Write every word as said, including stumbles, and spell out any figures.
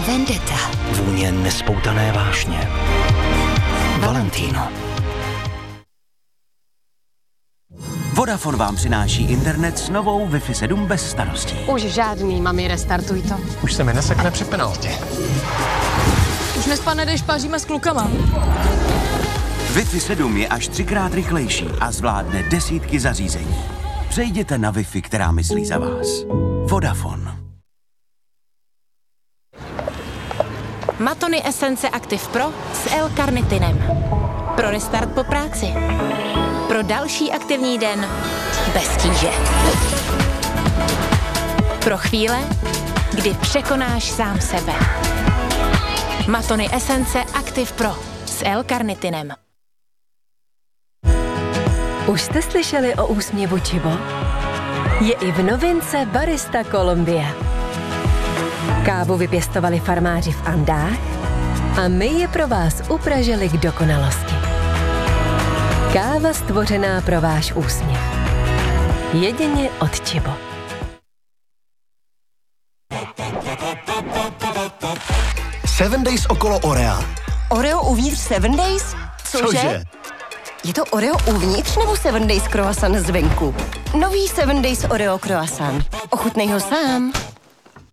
Vendetta. Vůně nespoutané vášně. Valentino. Vodafone vám přináší internet s novou Wi-Fi sedm bez starostí. Už žádný, mami, restartuj to. Už se mi nesekne při penaltě. Už nespane, když paříme s klukama. Wi-Fi sedm je až třikrát rychlejší a zvládne desítky zařízení. Přejděte na Wi-Fi, která myslí za vás. Vodafone. Matony Essence Active Pro s L-karnitinem. Pro restart po práci. Pro další aktivní den bez tíže. Pro chvíle, kdy překonáš sám sebe. Matony Essence Active Pro s L-karnitinem. Už jste slyšeli o úsměvu Chibo? Je i v novince Barista Colombia. Kávu vypěstovali farmáři v Andách a my je pro vás upražili k dokonalosti. Káva stvořená pro váš úsměv. Jedině od Chibo. Seven Days okolo Orea. Oreo uvnitř Seven Days? Cože? Cože? Je to Oreo uvnitř nebo Seven Days croissant zvenku? Nový Seven Days Oreo croissant. Ochutnej ho sám.